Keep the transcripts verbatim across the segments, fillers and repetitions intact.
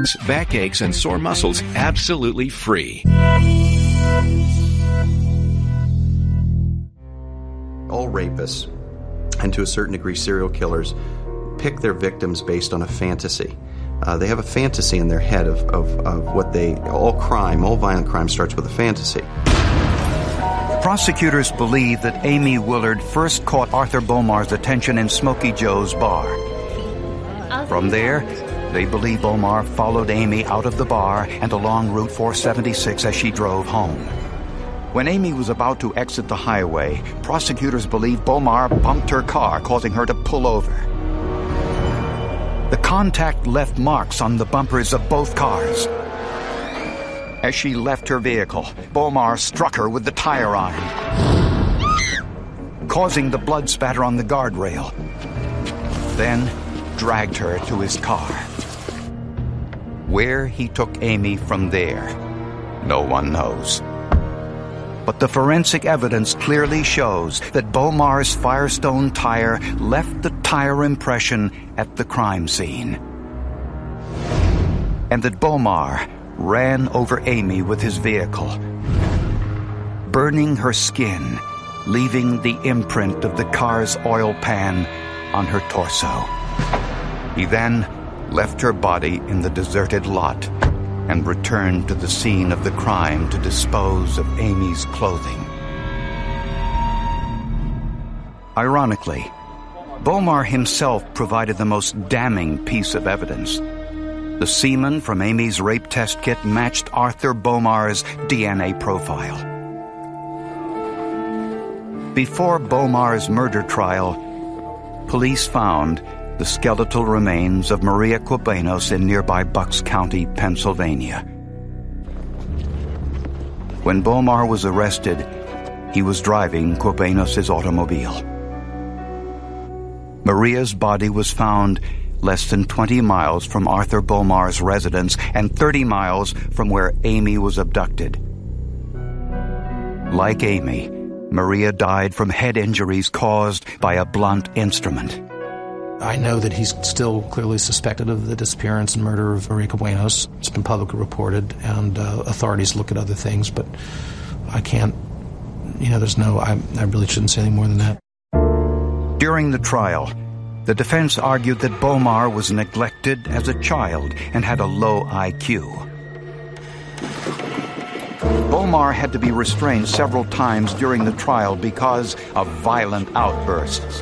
backaches, and sore muscles absolutely free. All rapists, and to a certain degree serial killers, pick their victims based on a fantasy. Uh, they have a fantasy in their head of, of, of what they... All crime, all violent crime starts with a fantasy. Prosecutors believe that Amy Willard first caught Arthur Bomar's attention in Smokey Joe's bar. From there, they believe Bomar followed Amy out of the bar and along Route four seventy-six as she drove home. When Amy was about to exit the highway, prosecutors believe Bomar bumped her car, causing her to pull over. The contact left marks on the bumpers of both cars. As she left her vehicle, Bomar struck her with the tire iron, causing the blood spatter on the guardrail, then dragged her to his car. Where he took Amy from there, no one knows. But the forensic evidence clearly shows that Bomar's Firestone tire left the tire impression at the crime scene, and that Bomar ran over Amy with his vehicle, burning her skin, leaving the imprint of the car's oil pan on her torso. He then left her body in the deserted lot and returned to the scene of the crime to dispose of Amy's clothing. Ironically, Bomar himself provided the most damning piece of evidence. The semen from Amy's rape test kit matched Arthur Bomar's D N A profile. Before Bomar's murder trial, police found the skeletal remains of Maria Cubanos in nearby Bucks County, Pennsylvania. When Bomar was arrested, he was driving Cubanos' automobile. Maria's body was found less than twenty miles from Arthur Bomar's residence and thirty miles from where Amy was abducted. Like Amy, Maria died from head injuries caused by a blunt instrument. I know that he's still clearly suspected of the disappearance and murder of Maria Cubanos. It's been publicly reported, and uh, authorities look at other things, but I can't, you know, there's no, I, I really shouldn't say any more than that. During the trial, the defense argued that Bomar was neglected as a child and had a low I Q. Bomar had to be restrained several times during the trial because of violent outbursts.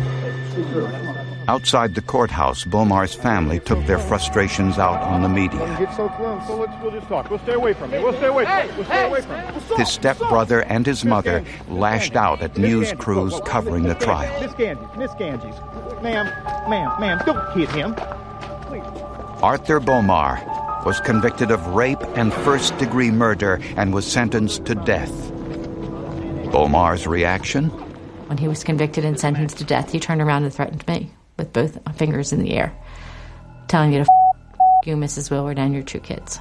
Outside the courthouse, Bomar's family took their frustrations out on the media. Get so close, so let's, we'll just talk. We'll stay away from you. We'll stay away from you. We'll stay away from you. His stepbrother and his mother lashed out at news crews covering the trial. Miss Ganges, Miss Ganges. Ma'am, ma'am, ma'am, don't hit him. Please. Arthur Bomar was convicted of rape and first-degree murder and was sentenced to death. Bomar's reaction? When he was convicted and sentenced to death, he turned around and threatened me with both fingers in the air, telling me to f*** you, Missus Willard, and your two kids.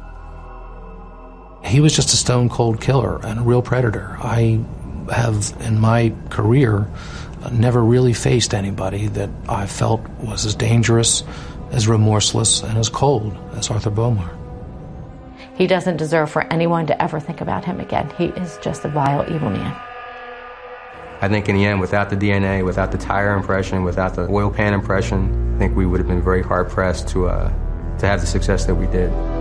He was just a stone-cold killer and a real predator. I have, in my career, never really faced anybody that I felt was as dangerous, as remorseless, and as cold as Arthur Bomar. He doesn't deserve for anyone to ever think about him again. He is just a vile, evil man. I think in the end, without the D N A, without the tire impression, without the oil pan impression, I think we would have been very hard-pressed to, uh, to have the success that we did.